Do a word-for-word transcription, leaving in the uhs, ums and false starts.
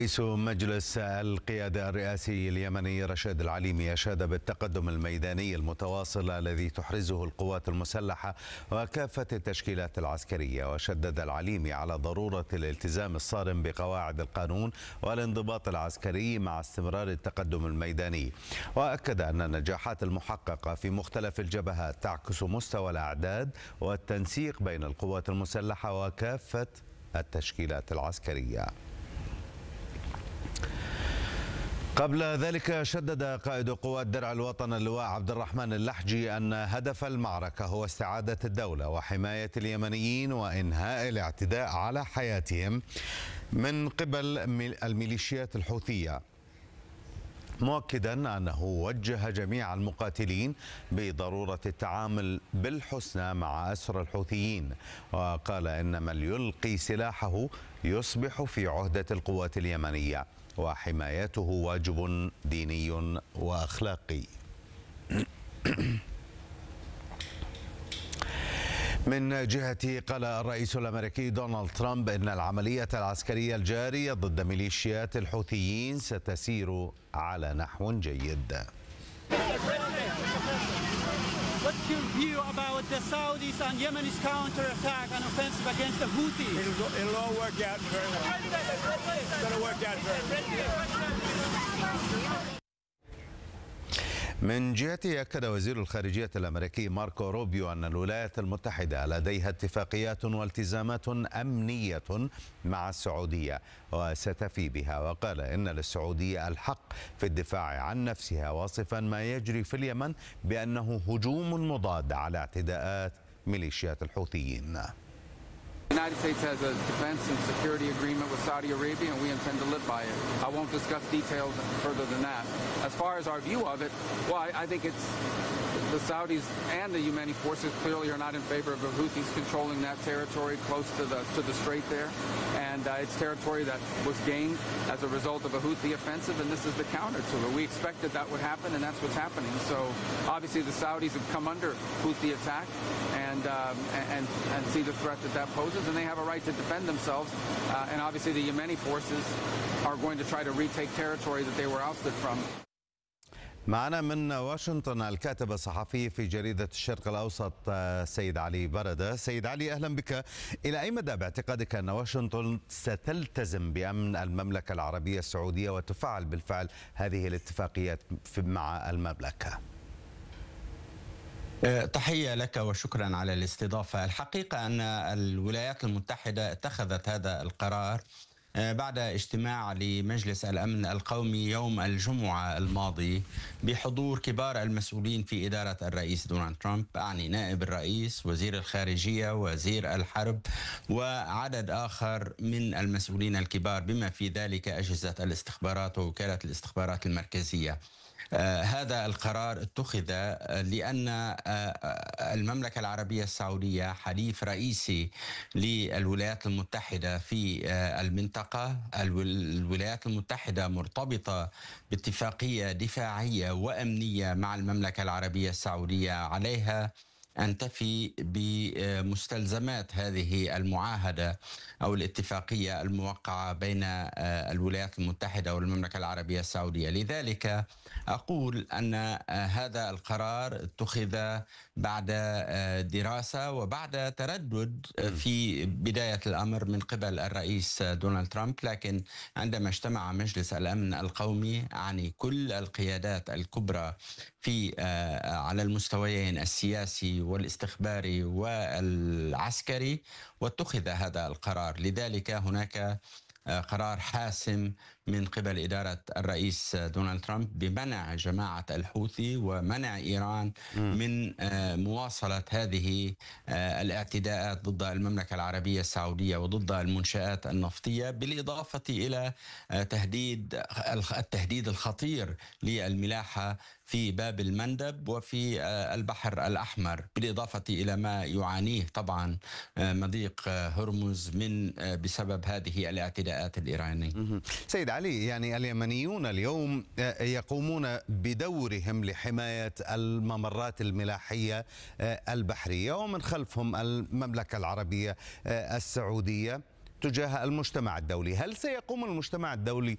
رئيس مجلس القيادة الرئاسي اليمني رشاد العليمي أشاد بالتقدم الميداني المتواصل الذي تحرزه القوات المسلحة وكافة التشكيلات العسكرية. وشدد العليمي على ضرورة الالتزام الصارم بقواعد القانون والانضباط العسكري مع استمرار التقدم الميداني، وأكد أن النجاحات المحققة في مختلف الجبهات تعكس مستوى الأعداد والتنسيق بين القوات المسلحة وكافة التشكيلات العسكرية. قبل ذلك شدد قائد قوات درع الوطن اللواء عبد الرحمن اللحجي أن هدف المعركة هو استعادة الدولة وحماية اليمنيين وإنهاء الاعتداء على حياتهم من قبل الميليشيات الحوثية، مؤكدا أنه وجه جميع المقاتلين بضرورة التعامل بالحسنى مع أسرى الحوثيين، وقال إن من يلقي سلاحه يصبح في عهدة القوات اليمنية وحمايته واجب ديني وأخلاقي. من جهته قال الرئيس الأمريكي دونالد ترامب إن العملية العسكرية الجارية ضد ميليشيات الحوثيين ستسير على نحو جيد. What's your view about the Saudis and Yemenis counterattack and offensive against the Houthis? It'll, it'll all work out very well. It's going to work out very well. من جهته أكد وزير الخارجية الأمريكي ماركو روبيو أن الولايات المتحدة لديها اتفاقيات والتزامات أمنية مع السعودية وستفي بها، وقال إن للسعودية الحق في الدفاع عن نفسها، واصفا ما يجري في اليمن بأنه هجوم مضاد على اعتداءات ميليشيات الحوثيين. The United States has a defense and security agreement with Saudi Arabia, and we intend to live by it. I won't discuss details further than that. As far as our view of it, well, I, I think it's the Saudis and the Yemeni forces clearly are not in favor of the Houthis controlling that territory close to the to the strait there, and uh, it's territory that was gained as a result of a Houthi offensive, and this is the counter to it. We expected that would happen, and that's what's happening. So obviously the Saudis have come under Houthi attack, and um, and and see the threat that that poses, and they have a right to defend themselves. Uh, and obviously the Yemeni forces are going to try to retake territory that they were ousted from. معنا من واشنطن الكاتب الصحفي في جريدة الشرق الأوسط سيد علي بردة. سيد علي، أهلا بك. إلى أي مدى باعتقادك أن واشنطن ستلتزم بأمن المملكة العربية السعودية وتفعل بالفعل هذه الاتفاقيات مع المملكة؟ تحية لك وشكرا على الاستضافة. الحقيقة أن الولايات المتحدة اتخذت هذا القرار بعد اجتماع لمجلس الأمن القومي يوم الجمعة الماضي بحضور كبار المسؤولين في إدارة الرئيس دونالد ترامب، أعني نائب الرئيس، وزير الخارجية، وزير الحرب، وعدد آخر من المسؤولين الكبار بما في ذلك أجهزة الاستخبارات ووكالة الاستخبارات المركزية. آه هذا القرار اتخذ آه لأن آه المملكة العربية السعودية حليف رئيسي للولايات المتحدة في آه المنطقة. الولايات المتحدة مرتبطة باتفاقية دفاعية وأمنية مع المملكة العربية السعودية، عليها أن تفي بمستلزمات هذه المعاهدة أو الاتفاقية الموقعة بين الولايات المتحدة والمملكة العربية السعودية. لذلك أقول أن هذا القرار اتخذ بعد دراسة وبعد تردد في بداية الأمر من قبل الرئيس دونالد ترامب، لكن عندما اجتمع مجلس الأمن القومي عن كل القيادات الكبرى في على المستويين السياسي والاستخباري والعسكري واتخذ هذا القرار. لذلك هناك قرار حاسم من قبل إدارة الرئيس دونالد ترامب بمنع جماعة الحوثي ومنع إيران من مواصلة هذه الاعتداءات ضد المملكة العربية السعودية وضد المنشآت النفطية، بالإضافة إلى تهديد التهديد الخطير للملاحة في باب المندب وفي البحر الأحمر، بالإضافة إلى ما يعانيه طبعا مضيق هرمز من بسبب هذه الاعتداءات الإيرانية. سيد علي، يعني اليمنيون اليوم يقومون بدورهم لحماية الممرات الملاحية البحرية، ومن خلفهم المملكة العربية السعودية تجاه المجتمع الدولي. هل سيقوم المجتمع الدولي